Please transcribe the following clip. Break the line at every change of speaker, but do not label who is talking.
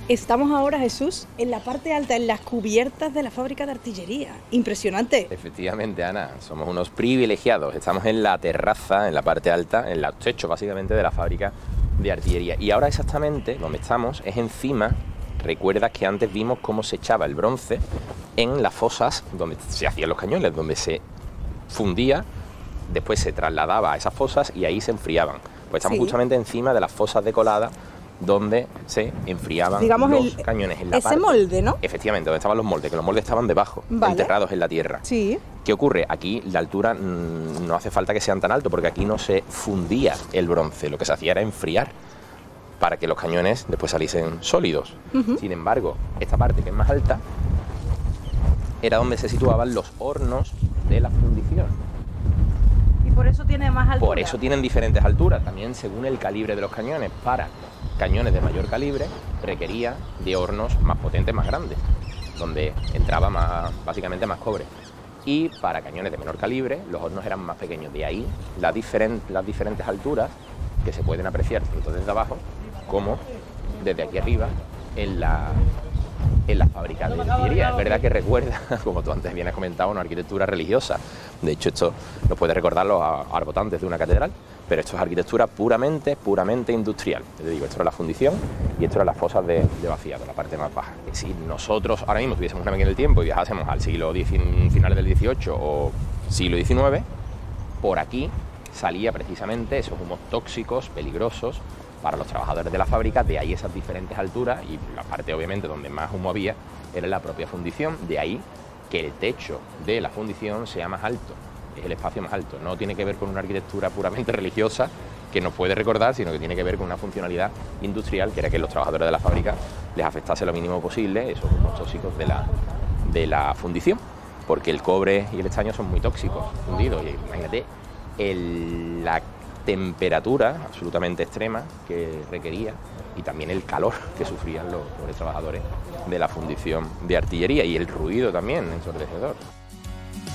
Estamos ahora, Jesús, en la parte alta, en las cubiertas de la fábrica de artillería. Impresionante.
Efectivamente, Ana, somos unos privilegiados. Estamos en la terraza, en la parte alta, en los techos básicamente de la fábrica de artillería. Y ahora exactamente donde estamos es encima. Recuerdas que antes vimos cómo se echaba el bronce en las fosas donde se hacían los cañones, donde se fundía, después se trasladaba a esas fosas y ahí se enfriaban. Pues estamos justamente encima de las fosas de colada donde se enfriaban, digamos, los cañones en la
ese molde, ¿no?
Efectivamente, donde estaban los moldes, que los moldes estaban debajo, enterrados en la tierra.
Sí.
¿Qué ocurre? Aquí la altura no hace falta que sean tan altos, porque aquí no se fundía el bronce, lo que se hacía era enfriar para que los cañones después saliesen sólidos. Sin embargo, esta parte que es más alta era donde se situaban los hornos de la fundición.
Y por eso tiene más altura.
Por eso tienen diferentes alturas, también según el calibre de los cañones. Para cañones de mayor calibre requería de hornos más potentes, más grandes, donde entraba básicamente más cobre. Y para cañones de menor calibre los hornos eran más pequeños. De ahí las diferentes alturas que se pueden apreciar tanto desde abajo como desde aquí arriba en la fábrica de artillería. Es verdad que recuerda, como tú antes bien has comentado, una arquitectura religiosa. De hecho, esto nos puede recordar los arbotantes de una catedral, pero esto es arquitectura puramente industrial. Te digo, esto era la fundición y esto eran las fosas de vaciado, la parte más baja. Si nosotros ahora mismo tuviésemos una máquina en el tiempo y viajásemos al siglo finales del XVIII o siglo XIX, por aquí salía precisamente esos humos tóxicos, peligrosos para los trabajadores de la fábrica. De ahí esas diferentes alturas, y la parte obviamente donde más humo había era la propia fundición. De ahí que el techo de la fundición sea más alto, es el espacio más alto. No tiene que ver con una arquitectura puramente religiosa que nos puede recordar, sino que tiene que ver con una funcionalidad industrial, que era que los trabajadores de la fábrica les afectase lo mínimo posible esos humos tóxicos de la fundición, porque el cobre y el estaño son muy tóxicos fundidos. Y imagínate la temperatura absolutamente extrema que requería y también el calor que sufrían los pobres trabajadores de la fundición de artillería, y el ruido también ensordecedor.